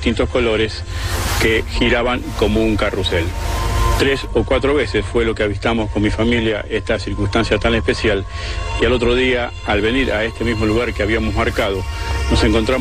distintos colores que giraban como un carrusel. 3 o 4 veces fue lo que avistamos con mi familia esta circunstancia tan especial, y al otro día, al venir a este mismo lugar que habíamos marcado, nos encontramos